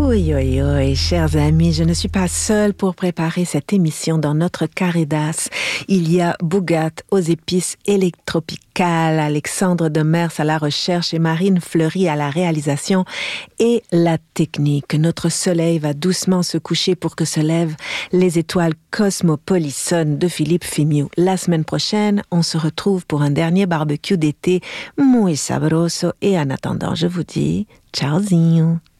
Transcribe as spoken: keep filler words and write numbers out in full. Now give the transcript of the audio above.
Oui, oui, oui, chers amis, je ne suis pas seule pour préparer cette émission dans notre carré d'as. Il y a Bougat aux épices électropicales, Alexandre Demers à la recherche et Marine Fleury à la réalisation et la technique. Notre soleil va doucement se coucher pour que se lèvent les étoiles cosmopolissonnes de Philippe Fimiu. La semaine prochaine, on se retrouve pour un dernier barbecue d'été muy sabroso et en attendant, je vous dis ciaozinho.